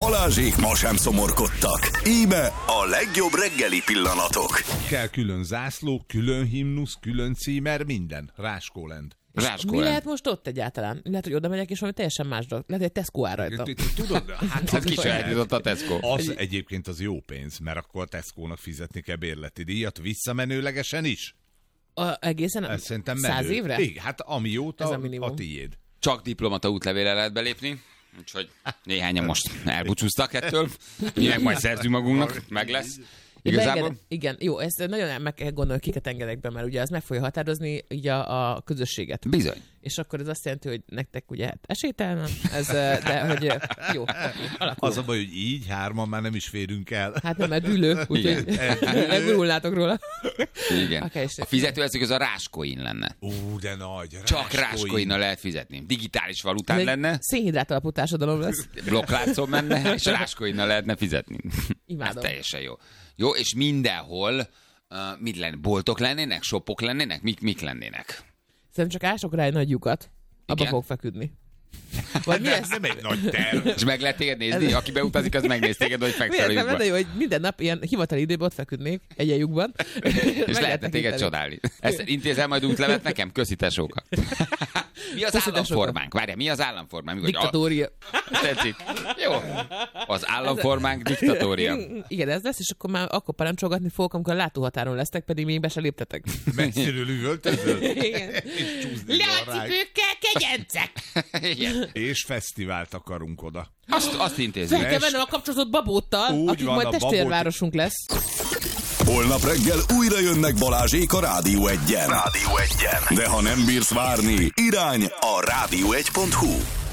Balázsék ma sem szomorkodtak. Íme a legjobb reggeli pillanatok. Kell külön zászló, külön himnusz, külön címer, minden. Ráskólend. Mi lehet most ott egyáltalán? Lehet, hogy oda megyek, és valami teljesen más dolog. Lehet, hogy Tesco áll rajta. Tudod, hát Ez kisajátított a Tesco. az egyébként az jó pénz, mert akkor a Tesco-nak fizetni kell bérleti díjat visszamenőlegesen is. Egészen Ez szerintem 100 évre? Igen, hát amióta Ez a minimum. a tiéd. Csak diplomata útlevélre lehet belépni, úgyhogy néhányan most elbúcsúztak ettől. Mi meg majd szerzünk magunknak, meg lesz. Igazából? Igen, jó, ezt nagyon meg kell gondolni, kiket engedek be, mert ugye ez meg fogja határozni így a közösséget. Bizony. És akkor ez azt jelenti, hogy nektek ugye esélytelen, ez, de hogy jó, alakul. Az a baj, hogy így hárman már nem is férünk el. Hát nem, mert dűlő, úgyhogy legurulnátok róla. Igen. Okay, A fizetőeszköz az a Ráscoin lenne. De nagy. Csak Ráscoinnal lehet fizetni. Digitális valután lenne, Szénhidrát alapú társadalom lesz. blokkláncon menne, és Ráscoinnal lehetne fizetni. Imádom. Ez teljesen jó. Jó, és mindenhol mit lenne? Boltok lennének? Shopok lennének? Mik lennének? Szerintem csak ások rá egy nagy lyukat, abba Igen? fog feküdni. Vagy mi ez? Nem egy nagy terv. És meg lehet téged nézni? Aki beutazik, az megnéz téged, hogy fekszel a Miért nem lyukba. lenne jó, hogy minden nap ilyen hivatali időben ott feküdnék egy lyukban. És lehetne téged csodálni. Ezt intézel majd útlevet nekem? Köszi, tesóka. Mi az Köszi, tesóka. államformánk? Várjál, mi az államformánk? Diktatória. Tetszik. Jó. Az államformánk diktatória. Igen, ez lesz, és akkor parancsolgatni fogok, amikor a látóhatáron lesztek, pedig még be se léptetek. Messziről üvöltözöl, Igen. és csúszni van rá. Leacipőkkel, kegyencek! Igen. És fesztivált akarunk oda. Azt intézzük. Fel kell vennem a kapcsolatot Babóttal, Úgy akik van, majd a testvérvárosunk lesz. Holnap reggel újra jönnek Balázsék a Rádió 1-en. De ha nem bírsz várni, irány a rádió1.hu.